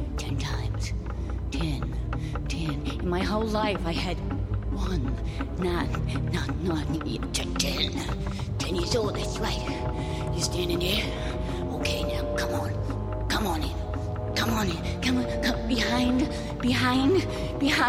10 times. 10. In my whole life, I had one. Not 10. 10 years old, that's right. You standing there? Okay, now, come on in. Come on, behind.